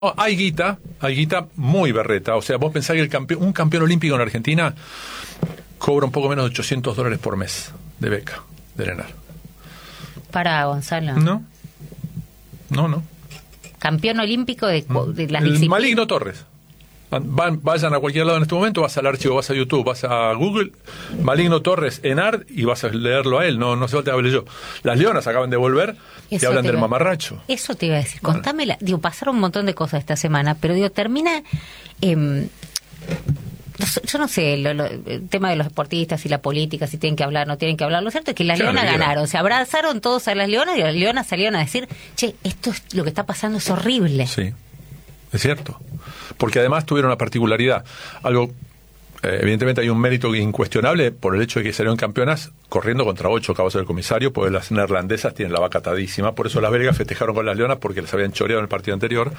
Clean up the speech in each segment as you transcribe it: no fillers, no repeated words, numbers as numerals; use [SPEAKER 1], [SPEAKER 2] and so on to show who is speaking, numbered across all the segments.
[SPEAKER 1] Hay guita muy berreta. O sea, vos pensás que un campeón olímpico en Argentina cobra un poco menos de $800 por mes de beca del ENAR.
[SPEAKER 2] Para Gonzalo.
[SPEAKER 1] No.
[SPEAKER 2] Campeón olímpico de las disciplinas.
[SPEAKER 1] Maligno Torres. Vayan a cualquier lado en este momento, vas al archivo, vas a YouTube, vas a Google, Maligno Torres, ENAR, y vas a leerlo a él, no se falta que hable yo. Las Leonas acaban de volver y hablan del mamarracho.
[SPEAKER 2] Eso te iba a decir, contámela. Digo, pasaron un montón de cosas esta semana, pero termina... yo no sé, el tema de los deportistas y la política, si tienen que hablar, no tienen que hablar. Lo cierto es que las Leonas ganaron, se abrazaron todos a las Leonas y las Leonas salieron a decir, che, esto es lo que está pasando, es horrible.
[SPEAKER 1] Sí, es cierto. Porque además tuvieron una particularidad, algo, evidentemente hay un mérito incuestionable por el hecho de que salieron campeonas corriendo contra 8 caballos del comisario, porque las neerlandesas tienen la vaca atadísima, por eso las belgas festejaron con las Leonas porque les habían choreado en el partido anterior.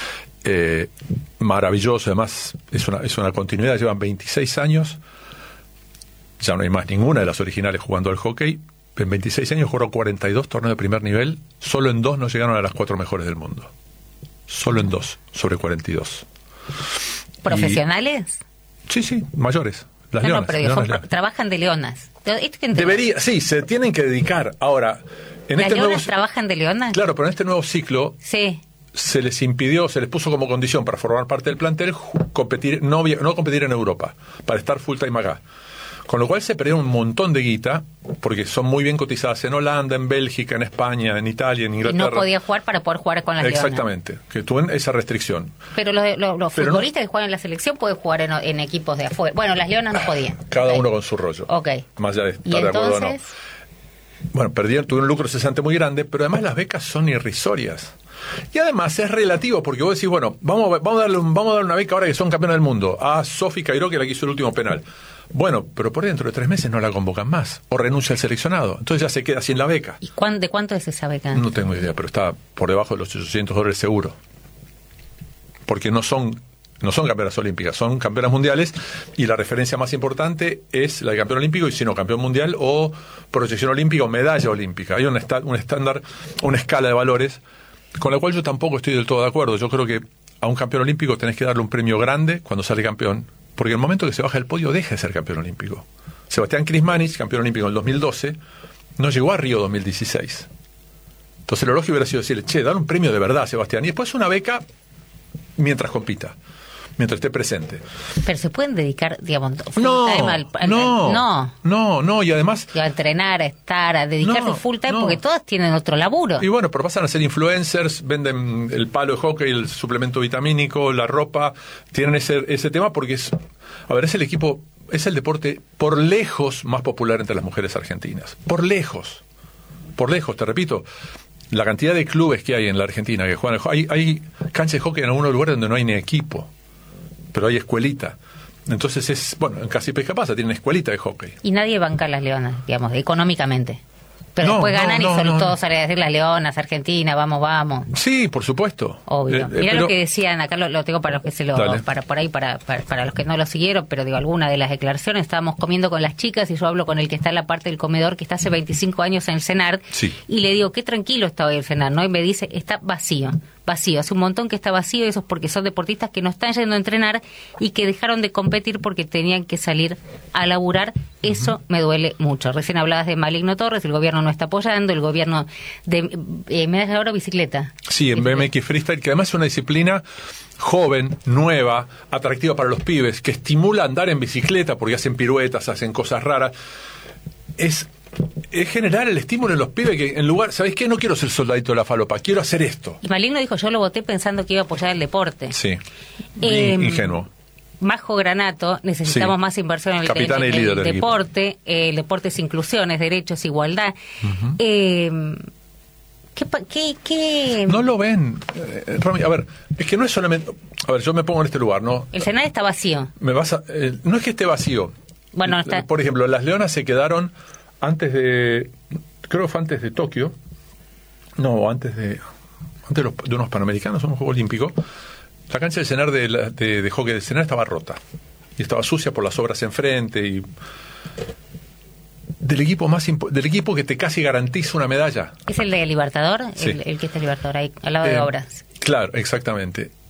[SPEAKER 1] Maravilloso, además es una continuidad, llevan 26 años, ya no hay más ninguna de las originales jugando al hockey. En 26 años jugaron 42 torneos de primer nivel, solo en 2 no llegaron a las 4 mejores del mundo, solo en 2 sobre 42.
[SPEAKER 2] ¿Profesionales?
[SPEAKER 1] Sí, mayores. Las Leonas,
[SPEAKER 2] pero trabajan de Leonas.
[SPEAKER 1] Debería, sí, se tienen que dedicar. Ahora, en
[SPEAKER 2] ¿las
[SPEAKER 1] este
[SPEAKER 2] Leonas
[SPEAKER 1] nuevo,
[SPEAKER 2] trabajan de Leonas?
[SPEAKER 1] Claro, pero en este nuevo ciclo
[SPEAKER 2] sí.
[SPEAKER 1] Se les puso como condición para formar parte del plantel competir, no competir en Europa, para estar full time acá. Con lo cual se perdieron un montón de guita, porque son muy bien cotizadas en Holanda, en Bélgica, en España, en Italia, en Inglaterra.
[SPEAKER 2] Y no podía jugar para poder jugar con las Leonas.
[SPEAKER 1] Exactamente, que tuvieron esa restricción.
[SPEAKER 2] Pero los futbolistas que juegan en la selección pueden jugar en equipos de afuera. Bueno, las Leonas no podían.
[SPEAKER 1] Cada uno con su rollo.
[SPEAKER 2] Ok.
[SPEAKER 1] Más allá de estar de acuerdo o no. Bueno, tuvieron un lucro cesante muy grande, pero además las becas son irrisorias. Y además es relativo, porque vos decís, bueno, vamos a darle una beca ahora que son campeones del mundo a Sofi Cairó, que la que hizo el último penal. Bueno, pero por dentro de 3 meses no la convocan más, o renuncia al seleccionado, entonces ya se queda sin la beca.
[SPEAKER 2] ¿Y de cuánto es esa beca?
[SPEAKER 1] No tengo idea, pero está por debajo de los $800 seguro. Porque no son campeonas olímpicas, son campeonas mundiales, y la referencia más importante es la de campeón olímpico, y si no, campeón mundial o proyección olímpica o medalla olímpica. Hay un estándar, una escala de valores, con la cual yo tampoco estoy del todo de acuerdo. Yo creo que a un campeón olímpico tenés que darle un premio grande cuando sale campeón, porque en el momento que se baja del podio deja de ser campeón olímpico. Sebastián Krismanich, campeón olímpico en el 2012, no llegó a Río 2016. Entonces lo lógico hubiera sido decirle, che, dar un premio de verdad a Sebastián, y después una beca mientras compita, mientras esté presente.
[SPEAKER 2] Pero se pueden dedicar, digamos,
[SPEAKER 1] no, y además
[SPEAKER 2] a entrenar, a dedicarse full time, porque todas tienen otro laburo.
[SPEAKER 1] Y bueno, pero pasan a ser influencers, venden el palo de hockey, el suplemento vitamínico, la ropa, tienen ese tema porque es el deporte por lejos más popular entre las mujeres argentinas. Por lejos, te repito. La cantidad de clubes que hay en la Argentina que juegan hay canchas de hockey en algunos lugares donde no hay ni equipo, pero hay escuelita. Entonces en Casi Pesca Pasa tienen escuelita de hockey.
[SPEAKER 2] Y nadie banca a las Leonas, digamos, económicamente. Pero después ganan y todos salen a decir las Leonas, Argentina, vamos.
[SPEAKER 1] Sí, por supuesto.
[SPEAKER 2] Obvio. Mirá lo que decían, acá lo tengo para los que para los que no lo siguieron, pero digo, alguna de las declaraciones, estábamos comiendo con las chicas y yo hablo con el que está en la parte del comedor, que está hace 25 años en el CENAR, y le digo, qué tranquilo está hoy el CENAR, ¿no? Y me dice, está vacío, hace un montón que está vacío, y eso es porque son deportistas que no están yendo a entrenar y que dejaron de competir porque tenían que salir a laburar. Eso me duele mucho. Recién hablabas de Maligno Torres, el gobierno no está apoyando, el gobierno de medalla de oro bicicleta.
[SPEAKER 1] Sí, en BMX Freestyle, que además es una disciplina joven, nueva, atractiva para los pibes, que estimula a andar en bicicleta porque hacen piruetas, hacen cosas raras. Es generar el estímulo en los pibes que en lugar, ¿sabés qué? No quiero ser soldadito de la falopa, quiero hacer esto.
[SPEAKER 2] Y Maligno dijo, yo lo voté pensando que iba a apoyar el deporte.
[SPEAKER 1] Sí, ingenuo.
[SPEAKER 2] Majo Granato, necesitamos más inversión en el deporte. El deporte es inclusión, es derecho, es igualdad. ¿Qué?
[SPEAKER 1] No lo ven, Romy. A ver, es que no es solamente... A ver, yo me pongo en este lugar, ¿no?
[SPEAKER 2] El CENAR está vacío.
[SPEAKER 1] No es que esté vacío.
[SPEAKER 2] Bueno, está...
[SPEAKER 1] Por ejemplo, las Leonas se quedaron creo que fue antes de Tokio. No, antes de unos Panamericanos, un juego olímpico. La cancha del CENAR de hockey del CENAR estaba rota y estaba sucia por las obras enfrente, y del equipo que te casi garantiza una medalla.
[SPEAKER 2] ¿Es el de Libertador?
[SPEAKER 1] Sí.
[SPEAKER 2] El que está en Libertador, ahí al lado de obras.
[SPEAKER 1] Claro, exactamente.